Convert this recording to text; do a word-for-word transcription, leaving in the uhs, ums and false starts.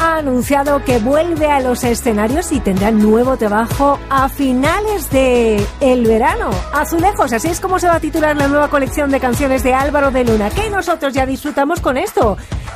ha anunciado que vuelve a los escenarios y tendrá nuevo trabajo a finales de el verano. Azulejos, así es como se va a titular la nueva colección de canciones de Álvaro de Luna, que nosotros ya disfrutamos con esto.